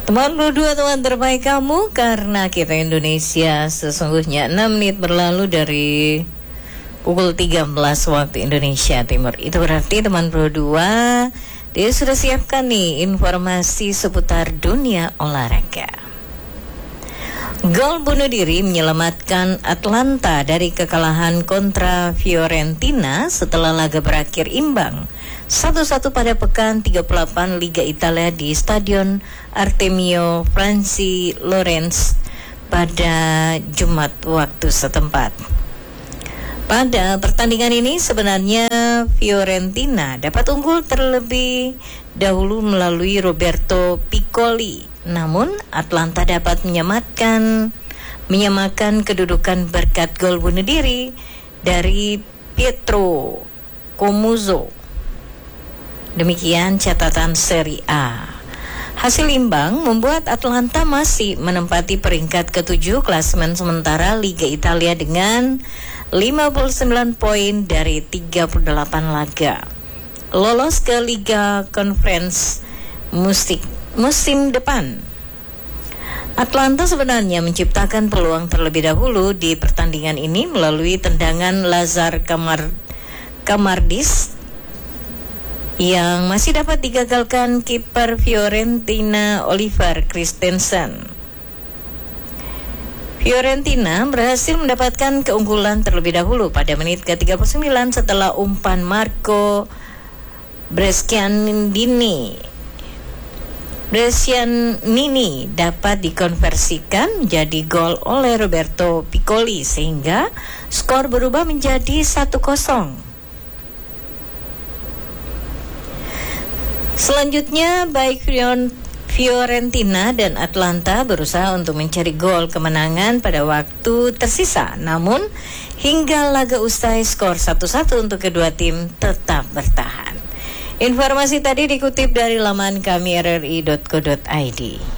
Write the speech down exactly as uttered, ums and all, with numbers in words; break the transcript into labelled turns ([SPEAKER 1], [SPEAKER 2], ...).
[SPEAKER 1] Teman berdua, teman terbaik kamu, karena kita Indonesia sesungguhnya enam menit berlalu dari pukul tiga belas waktu Indonesia Timur. Itu berarti teman berdua, dia sudah siapkan nih informasi seputar dunia olahraga. Gol bunuh diri menyelamatkan Atalanta dari kekalahan kontra Fiorentina setelah laga berakhir imbang satu satu pada pekan tiga puluh delapan Liga Italia di Stadion Artemio Franci Lorenz pada Jumat waktu setempat. Pada pertandingan ini sebenarnya Fiorentina dapat unggul terlebih dahulu melalui Roberto Piccoli, namun Atalanta dapat menyamakan menyamakan kedudukan berkat gol bunuh diri dari Pietro Comuzzo. Demikian catatan Serie A. Hasil imbang membuat Atalanta masih menempati peringkat ketujuh klasemen sementara Liga Italia dengan lima puluh sembilan poin dari tiga puluh delapan laga. Lolos ke Liga Conference musim, musim depan. Atalanta sebenarnya menciptakan peluang terlebih dahulu di pertandingan ini melalui tendangan Lazar Kamar, Kamardis yang masih dapat digagalkan kiper Fiorentina Oliver Christensen. Fiorentina berhasil mendapatkan keunggulan terlebih dahulu pada menit ke tiga puluh sembilan setelah umpan Marco Brescianini. Brescianini dapat dikonversikan menjadi gol oleh Roberto Piccoli sehingga skor berubah menjadi satu kosong. Selanjutnya baik Fiorentina dan Atalanta berusaha untuk mencari gol kemenangan pada waktu tersisa. Namun hingga laga usai skor satu satu untuk kedua tim tetap bertahan. Informasi tadi dikutip dari laman kami r r i dot co dot i d.